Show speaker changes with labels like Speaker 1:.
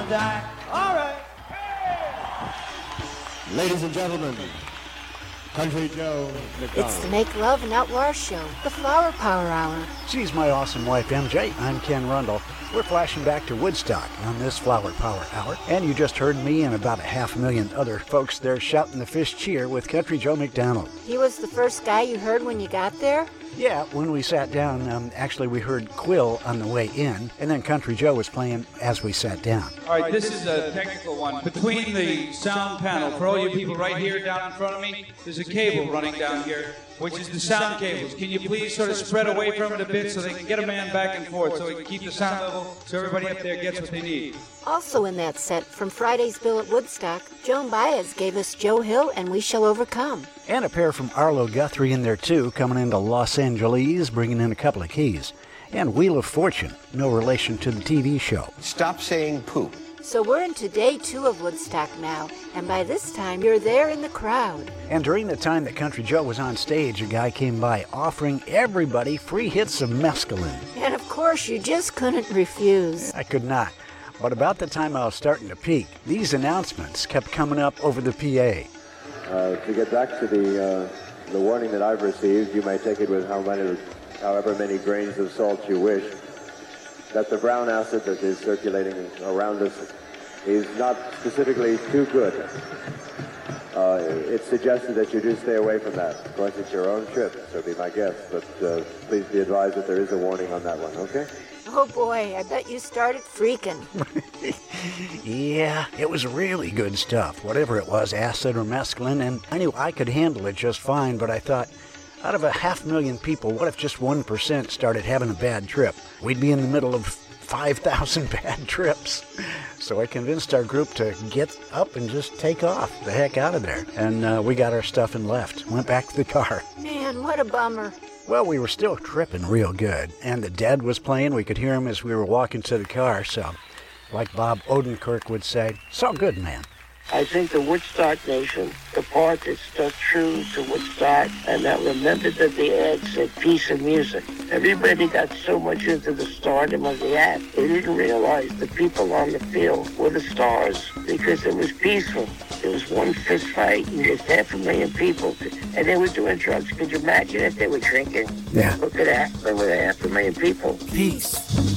Speaker 1: die. All right.
Speaker 2: Ladies and gentlemen, Country Joe McDonald.
Speaker 3: It's the Make Love and Outlaw Show, the Flower Power Hour.
Speaker 4: She's my awesome wife, MJ. I'm Ken Rundle. We're flashing back to Woodstock on this Flower Power Hour. And you just heard me and about 500,000 other folks there shouting the fish cheer with Country Joe McDonald.
Speaker 3: He was the first guy you heard when you got there?
Speaker 4: Yeah, when we sat down, actually we heard Quill on the way in, and then Country Joe was playing as we sat down.
Speaker 1: All right, this is a technical one. Between the sound panel, for all you people right here down in front of me, there's a cable running down here, which is the sound cables. Can you please sort of spread away from it a bit so they can get a man back and forth so we can keep the sound level so everybody up there gets what they need?
Speaker 3: Also in that set, from Friday's bill at Woodstock, Joan Baez gave us Joe Hill and We Shall Overcome.
Speaker 4: And a pair from Arlo Guthrie in there too, coming into Los Angeles, bringing in a couple of keys. And Wheel of Fortune, no relation to the TV show.
Speaker 2: Stop saying poop.
Speaker 3: So we're into day 2 of Woodstock now, and by this time you're there in the crowd.
Speaker 4: And during the time that Country Joe was on stage, a guy came by offering everybody free hits of mescaline.
Speaker 3: And of course you just couldn't refuse.
Speaker 4: I could not. But about the time I was starting to peak, these announcements kept coming up over the PA.
Speaker 5: To get back to the warning that I've received, you may take it with however many grains of salt you wish, that the brown acid that is circulating around us is not specifically too good. It's suggested that you do stay away from that. Of course, it's your own trip, so be my guest, but please be advised that there is a warning on that one, okay?
Speaker 3: Oh boy, I bet you started freaking.
Speaker 4: Yeah, it was really good stuff, whatever it was, acid or mescaline, and I knew I could handle it just fine, but I thought, out of 500,000 people, what if just 1% started having a bad trip? We'd be in the middle of 5,000 bad trips. So I convinced our group to get up and just take off the heck out of there. And we got our stuff and left, went back to the car.
Speaker 3: Man, what a bummer.
Speaker 4: Well, we were still tripping real good, and the Dead was playing. We could hear him as we were walking to the car, so like Bob Odenkirk would say, it's all good, man.
Speaker 6: I think the Woodstock Nation, the part that stuck true to Woodstock and that remembered that the ad said peace and music. Everybody got so much into the stardom of the act, they didn't realize the people on the field were the stars because it was peaceful. There was one fist fight and there's 500,000 people and they were doing drugs. Could you imagine if they were drinking?
Speaker 4: Yeah.
Speaker 6: Look at that, there were 500,000 people.
Speaker 2: Peace.